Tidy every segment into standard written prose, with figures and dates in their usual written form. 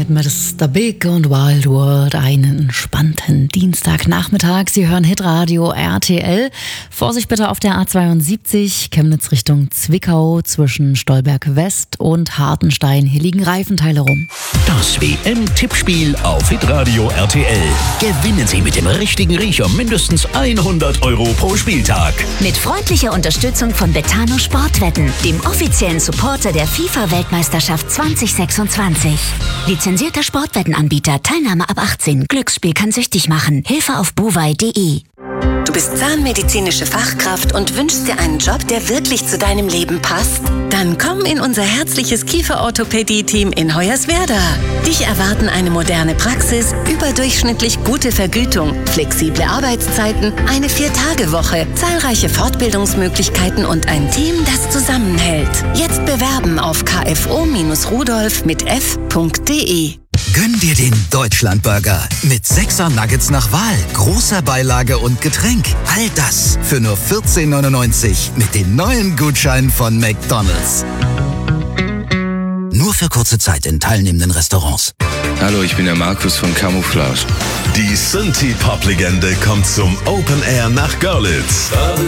mit Mr. Big und Wild World einen entspannten Dienstagnachmittag. Sie hören Hitradio RTL. Vorsicht bitte auf der A72, Chemnitz Richtung Zwickau zwischen Stolberg West und Hartenstein. Hier liegen Reifenteile rum. Das WM-Tippspiel auf Hitradio RTL. Gewinnen Sie mit dem richtigen Riecher mindestens 100 € pro Spieltag. Mit freundlicher Unterstützung von Betano Sportwetten, dem offiziellen Supporter der FIFA-Weltmeisterschaft 2026. Lizenzierter Sportwettenanbieter, Teilnahme ab 18. Glücksspiel kann süchtig machen. Hilfe auf buwei.de. Du bist zahnmedizinische Fachkraft und wünschst dir einen Job, der wirklich zu deinem Leben passt? Dann komm in unser herzliches Kieferorthopädie-Team in Hoyerswerda. Dich erwarten eine moderne Praxis, überdurchschnittlich gute Vergütung, flexible Arbeitszeiten, eine 4-Tage-Woche, zahlreiche Fortbildungsmöglichkeiten und ein Team, das zusammenhält. Jetzt bewerben auf kfo-rudolf mit f.de. Gönn dir den Deutschlandburger mit 6er Nuggets nach Wahl, großer Beilage und Getränk. All das für nur 14,99 mit den neuen Gutscheinen von McDonald's. Nur für kurze Zeit in teilnehmenden Restaurants. Hallo, ich bin der Markus von Camouflage. Die Synthie-Pop-Legende kommt zum Open Air nach Görlitz.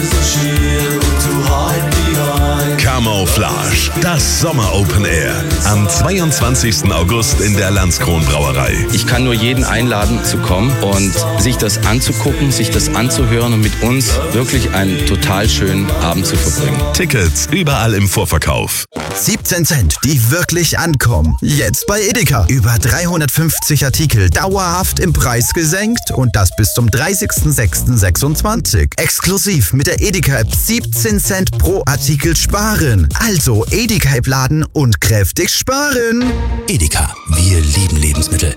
Camouflage, das Sommer-Open Air. Am 22. August in der Landskron-Brauerei. Ich kann nur jeden einladen zu kommen und sich das anzugucken, sich das anzuhören und mit uns wirklich einen total schönen Abend zu verbringen. Tickets überall im Vorverkauf. 17 Cent, die wirklich ankommen. Jetzt bei Edeka. Über 350 Artikel dauerhaft im Preis gesenkt und das bis zum 30.06.26. Exklusiv mit der Edeka-App 17 Cent pro Artikel sparen. Also Edeka-App laden und kräftig sparen. Edeka, wir lieben Lebensmittel.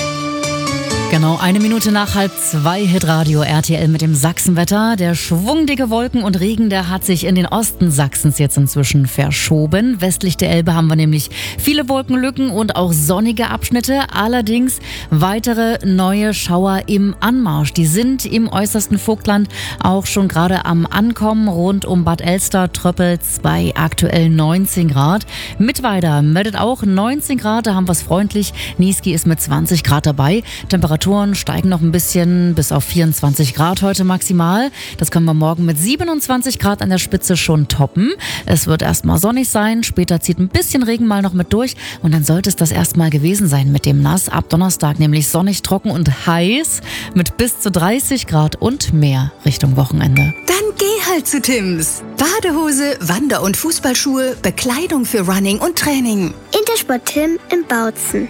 Genau, 1 Minute nach 1:30 Hitradio RTL mit dem Sachsenwetter. Der schwungdicke Wolken und Regen, der hat sich in den Osten Sachsens jetzt inzwischen verschoben. Westlich der Elbe haben wir nämlich viele Wolkenlücken und auch sonnige Abschnitte. Allerdings weitere neue Schauer im Anmarsch. Die sind im äußersten Vogtland auch schon gerade am Ankommen. Rund um Bad Elster tröppelt's bei aktuell 19 Grad. Mittweida meldet auch 19 Grad, da haben wir es freundlich. Niesky ist mit 20 Grad dabei. Temperaturen steigen noch ein bisschen bis auf 24 Grad heute maximal. Das können wir morgen mit 27 Grad an der Spitze schon toppen. Es wird erstmal sonnig sein, später zieht ein bisschen Regen mal noch mit durch und dann sollte es das erstmal gewesen sein mit dem Nass. Ab Donnerstag nämlich sonnig, trocken und heiß mit bis zu 30 Grad und mehr Richtung Wochenende. Dann geh halt zu Tims. Badehose, Wander- und Fußballschuhe, Bekleidung für Running und Training. Intersport Tim in Bautzen.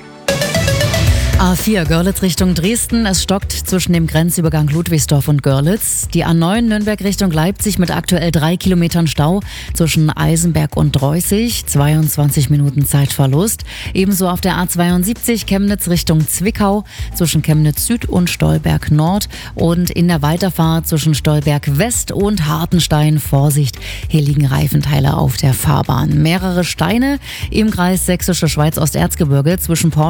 A4 Görlitz Richtung Dresden. Es stockt zwischen dem Grenzübergang Ludwigsdorf und Görlitz. Die A9 Nürnberg Richtung Leipzig mit aktuell 3 Kilometern Stau zwischen Eisenberg und Dreußig. 22 Minuten Zeitverlust. Ebenso auf der A72 Chemnitz Richtung Zwickau zwischen Chemnitz Süd und Stolberg Nord. Und in der Weiterfahrt zwischen Stolberg West und Hartenstein. Vorsicht, hier liegen Reifenteile auf der Fahrbahn. Mehrere Steine im Kreis Sächsische Schweiz-Osterzgebirge zwischen